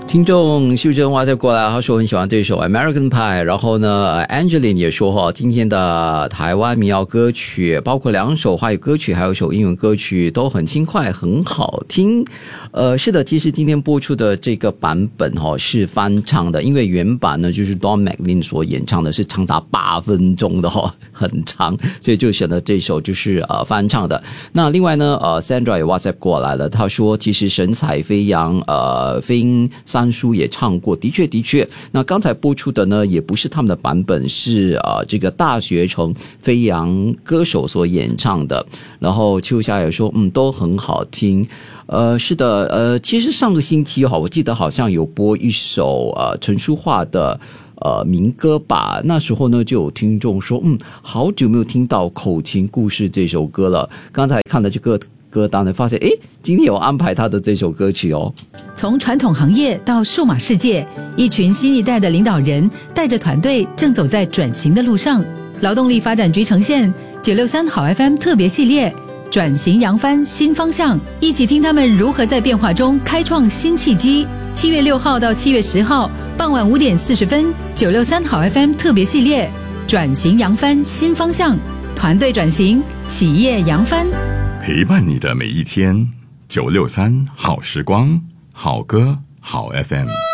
听众秀珍哇塞过来，他说很喜欢这首 American Pie， 然后呢 Angeline 也说今天的台湾民谣歌曲包括2首华语歌曲还有一首英文歌曲都很轻快很好听。是的，其实今天播出的这个版本是翻唱的，因为原版呢就是 Don McLean 所演唱的，是长达8分钟的很长，所以就选了这首就是翻唱的。那另外呢Sandra 也 WhatsApp 过来了，他说其实神采飞扬飞鹰三叔也唱过，的确。那刚才播出的呢也不是他们的版本，是这个大学城飞扬歌手所演唱的。然后秋霞也说都很好听。是的，其实上个星期我记得好像有播一首陈淑桦的民歌吧，那时候呢就有听众说好久没有听到口琴故事这首歌了。刚才看了这个歌单，发现今天有安排他的这首歌曲哦。 从传统行业到数码世界，一群新一代的领导人带着团队正走在转型的路上。劳动力发展局呈现963好 FM 特别系列，转型扬帆新方向，一起听他们如何在变化中开创新契机。7月6号到7月10号傍晚5点40分，963好 FM 特别系列，转型扬帆新方向，团队转型，企业扬帆， 陪伴你的每一天。963好时光，好歌好 FM。